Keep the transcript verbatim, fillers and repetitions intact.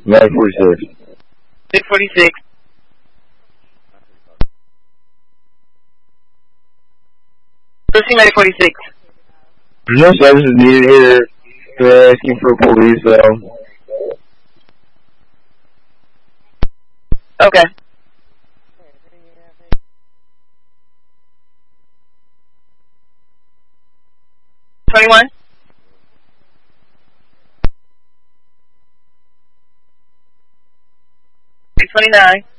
nine forty-six. six forty-six. Pushing nine forty-six. No services needed here. They're asking for police, though. Okay. twenty-one. six twenty-nine.